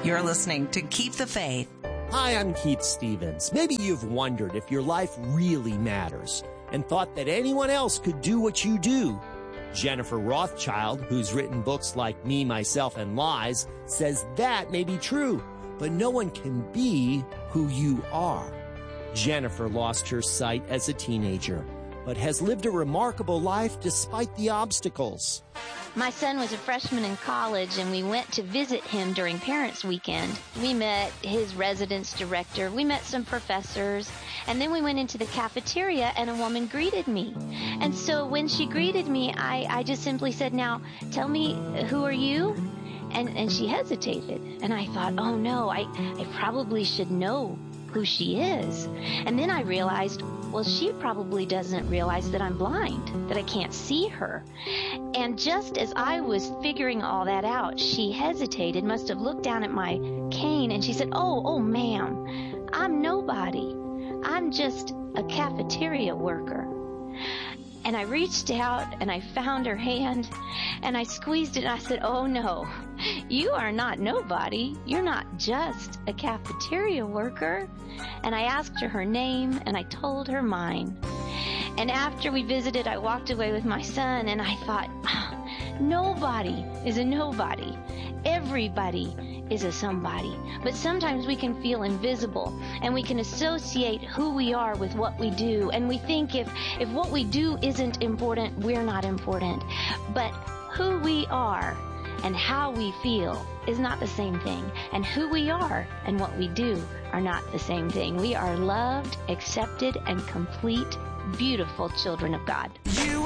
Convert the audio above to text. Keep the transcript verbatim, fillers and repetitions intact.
You're listening to Keep the Faith. Hi, I'm Keith Stevens. Maybe you've wondered if your life really matters and thought that anyone else could do what you do. Jennifer Rothschild, who's written books like Me, Myself, and Lies, says that may be true, but no one can be who you are. Jennifer lost her sight as a teenager, but has lived a remarkable life despite the obstacles. My son was a freshman in college, and we went to visit him during Parents' Weekend. We met his residence director, we met some professors, and then we went into the cafeteria, and a woman greeted me. And so when she greeted me, I, I just simply said, "Now, tell me, who are you?" And, and she hesitated, and I thought, oh no, I, I probably should know who she is. And then I realized, well, she probably doesn't realize that I'm blind, that I can't see her. And just as I was figuring all that out, she hesitated, must have looked down at my cane, and she said, oh, oh, ma'am, I'm nobody. I'm just a cafeteria worker. And I reached out and I found her hand and I squeezed it and I said, oh no, you are not nobody. You're not just a cafeteria worker. And I asked her her name and I told her mine. And after we visited, I walked away with my son and I thought, oh, nobody is a nobody. Everybody is a somebody. But sometimes we can feel invisible and we can associate who we are with what we do. And we think if, if what we do isn't important, we're not important. But who we are and how we feel is not the same thing. And who we are and what we do are not the same thing. We are loved, accepted, and complete, beautiful children of God. You